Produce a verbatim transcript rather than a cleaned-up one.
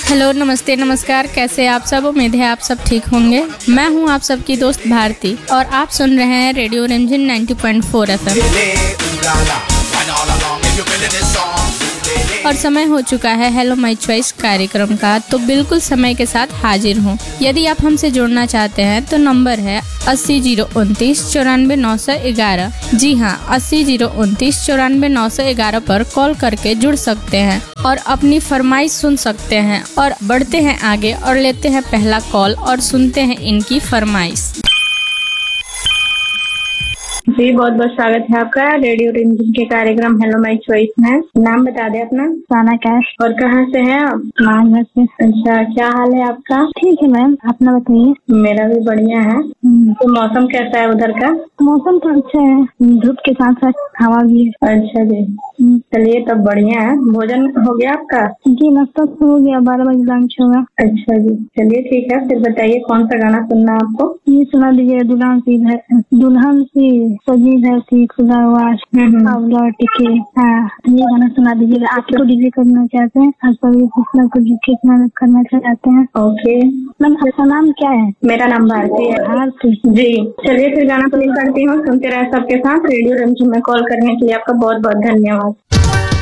Hello, नमस्ते, नमस्कार। कैसे आप सब? उम्मीद है आप सब ठीक होंगे। मैं हूं आप सबकी दोस्त भारती और आप सुन रहे हैं रेडियो रिमझिम ninety point four F M. और समय हो चुका है हेलो माय चॉइस कार्यक्रम का, तो बिल्कुल समय के साथ हाजिर हूँ। यदि आप हमसे जुड़ना चाहते हैं तो नंबर है अस्सी जीरो उनतीस चौरानवे नौ सौ ग्यारह। जी हाँ, अस्सी जीरो उनतीस चौरानवे नौ सौ ग्यारह पर कॉल करके जुड़ सकते हैं और अपनी फरमाइश सुन सकते हैं। और बढ़ते हैं आगे और लेते हैं पहला कॉल और सुनते हैं इनकी फरमाइश। जी, बहुत बहुत स्वागत है आपका रेडियो रिमझिम के कार्यक्रम हेलो माय चॉइस में। नाम बता दे अपना। साना कैश। और कहाँ से हैं आप? मानभर से। अच्छा, क्या हाल है आपका? ठीक है मैम, अपना बताइए। मेरा भी बढ़िया है। तो मौसम कैसा है उधर का? मौसम तो अच्छा है, धूप के साथ साथ हवा भी है। अच्छा जी, चलिए तब बढ़िया है। भोजन हो गया आपका? जी, नाश्ता तो हो गया, बारह बजे लंच होगा। अच्छा जी, चलिए ठीक है। फिर बताइए कौन सा गाना सुनना है आपको? ये सुना दीजिए, दुल्हन सी दुल्हन सी सजी धरती खुदा आवाज अब लौट के। हाँ, ये गाना सुना दीजिए। आप तो डिग्री करना चाहते हैं, आप सभी कितना कुछ कितना करना चाहते हैं। ओके मैम, आपका नाम क्या है? मेरा नाम भारती है। भारती जी, चलिए फिर गाना प्ले करती हूँ। सुनते रहे सबके साथ। रेडियो रिमझिम में कॉल करने के लिए आपका बहुत बहुत धन्यवाद।